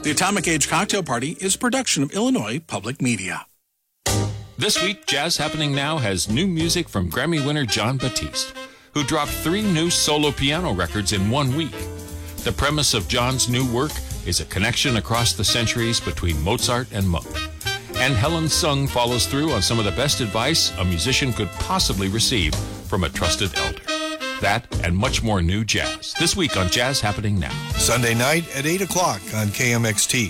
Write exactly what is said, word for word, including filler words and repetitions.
The Atomic Age Cocktail Party is a production of Illinois Public Media. This week, Jazz Happening Now has new music from Grammy winner Jon Batiste, who dropped three new solo piano records in one week. The premise of Jon's new work is a connection across the centuries between Mozart and Monk. And Helen Sung follows through on some of the best advice a musician could possibly receive from a trusted elder. That and much more new jazz this week on Jazz Happening Now. Sunday night at eight o'clock on K M X T.